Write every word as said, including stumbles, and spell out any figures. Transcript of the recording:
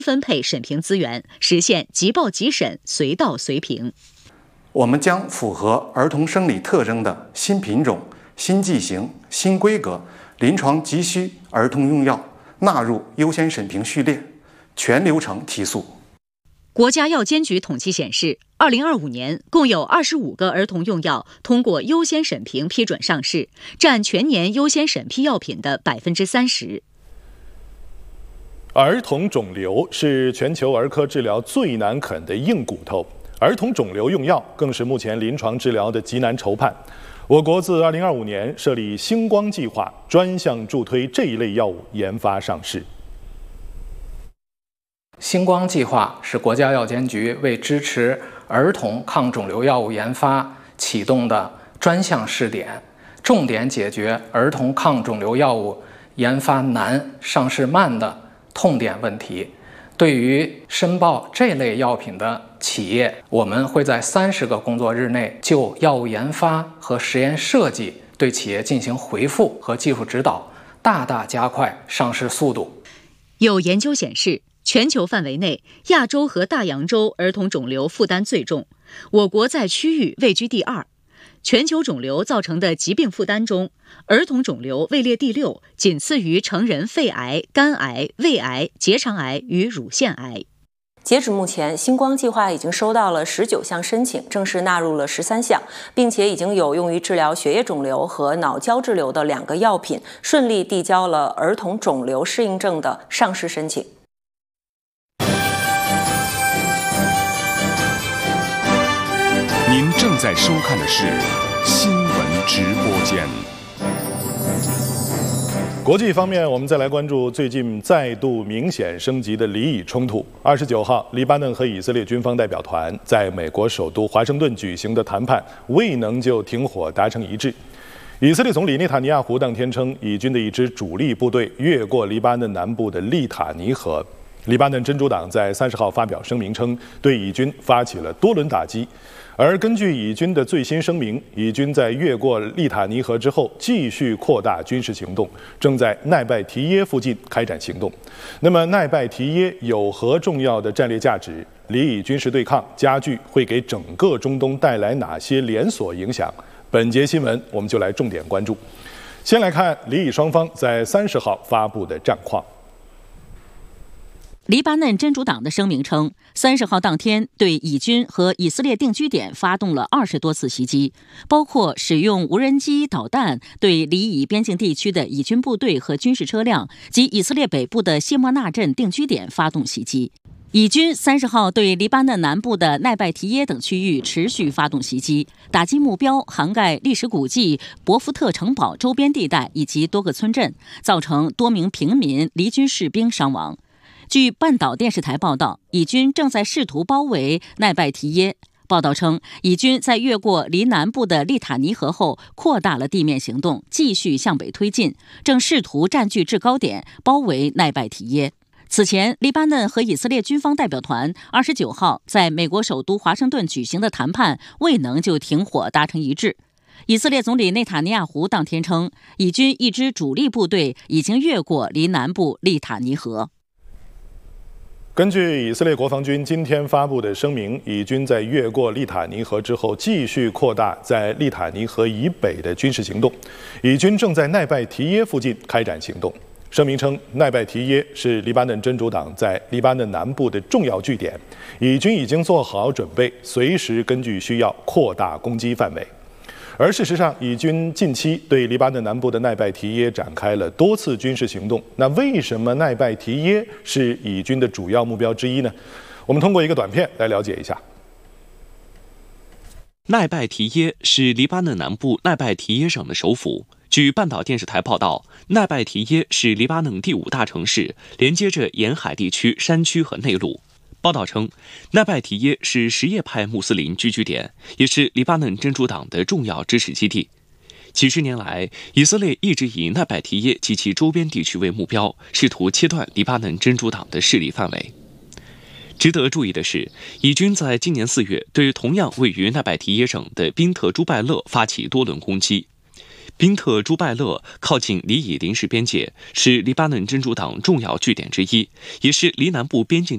分配审评资源，实现即报即审、随到随评。 我们将符合儿童生理特征的新品种、新剂型、新规格、临床急需儿童用药纳入优先审评序列，全流程提速。 国家药监局统计显示，二零二五年共有二十五个儿童用药通过优先审评批准上市，占全年优先审批药品的百分之三十。 儿童肿瘤是全球儿科治疗最难啃的硬骨头，儿童肿瘤用药更是目前临床治疗的极难筹判。我国自二零二五年设立星光计划，专项助推这一类药物研发上市。 星光计划是国家药监局为支持儿童抗肿瘤药物研发启动的专项试点，重点解决儿童抗肿瘤药物研发难、上市慢的痛点问题。对于申报这类药品的企业，我们会在三十个工作日内就药物研发和实验设计对企业进行回复和技术指导，大大加快上市速度。 有研究显示，全球范围内，亚洲和大洋洲儿童肿瘤负担最重，我国在区域位居第二。全球肿瘤造成的疾病负担中，儿童肿瘤位列第六，仅次于成人肺癌、肝癌、胃癌、结肠癌与乳腺癌。 截止目前，星光计划已经收到了十九项申请，正式纳入了十三项，并且已经有用于治疗血液肿瘤和脑胶质瘤的两个药品顺利递交了儿童肿瘤适应症的上市申请。 您正在收看的是新闻直播间。 国际方面，我们再来关注最近再度明显升级的黎以冲突。二十九号，黎巴嫩和以色列军方代表团在美国首都华盛顿举行的谈判未能就停火达成一致。以色列总理内塔尼亚胡当天称，以军的一支主力部队越过黎巴嫩南部的利塔尼河。黎巴嫩真主党在三十号发表声明称，对以军发起了多轮打击。而根据以军的最新声明，以军在越过利塔尼河之后，继续扩大军事行动，正在奈拜提耶附近开展行动。那么，奈拜提耶有何重要的战略价值？黎以军事对抗加剧会给整个中东带来哪些连锁影响？本节新闻我们就来重点关注。先来看黎以双方在三十号发布的战况。 黎巴嫩真主党的声明称，三十号当天对以军和以色列定居点发动了二十多次袭击，包括使用无人机、导弹对黎以边境地区的以军部队和军事车辆及以色列北部的谢莫纳镇定居点发动袭击。以军三十号对黎巴嫩南部的奈拜提耶等区域持续发动袭击，打击目标涵盖历史古迹博福特城堡周边地带以及多个村镇，造成多名平民、黎军士兵伤亡。据半岛电视台报道，以军正在试图包围奈拜提耶。报道称，以军在越过离南部的利塔尼河后，扩大了地面行动，继续向北推进，正试图占据制高点，包围奈拜提耶。此前，黎巴嫩和以色列军方代表团二十九号在美国首都华盛顿举行的谈判未能就停火达成一致。以色列总理内塔尼亚胡当天称，以军一支主力部队已经越过离南部利塔尼河。 根据以色列国防军今天发布的声明，以军在越过利塔尼河之后，继续扩大在利塔尼河以北的军事行动。以军正在奈拜提耶附近开展行动。声明称，奈拜提耶是黎巴嫩真主党在黎巴嫩南部的重要据点，以军已经做好准备，随时根据需要扩大攻击范围。而事实上，以军近期对黎巴嫩南部的奈拜提耶展开了多次军事行动。那为什么奈拜提耶是以军的主要目标之一呢？我们通过一个短片来了解一下。 奈拜提耶是黎巴嫩南部奈拜提耶省的首府。据半岛电视台报道，奈拜提耶是黎巴嫩第五大城市，连接着沿海地区山区和内陆。报道称，奈拜提耶是什叶派穆斯林聚居点，也是黎巴嫩真主党的重要支持基地。几十年来，以色列一直以奈拜提耶及其周边地区为目标，试图切断黎巴嫩真主党的势力范围。值得注意的是，以军在今年四月对同样位于奈拜提耶省的宾特朱拜勒发起多轮攻击。宾特朱拜勒靠近黎以临时边界，是黎巴嫩真主党重要据点之一，也是黎南部边境